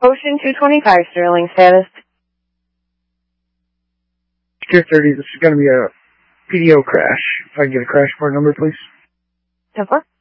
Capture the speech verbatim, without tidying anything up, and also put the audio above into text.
Ocean two twenty-five, Sterling status. Tier thirty, this is going to be a P D O crash. If I can get a crash report number, please. ten four.